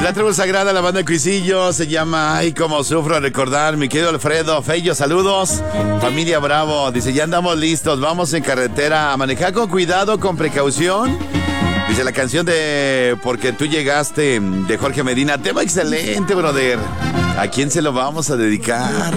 En la tribu sagrada, la banda de Cuisillo se llama Ay, cómo sufro al recordar. Mi querido Alfredo Fello, saludos. Familia Bravo, dice, ya andamos listos, vamos en carretera a manejar con cuidado, con precaución. Dice la canción de Porque tú llegaste, de Jorge Medina. Tema excelente, brother. ¿A quién se lo vamos a dedicar?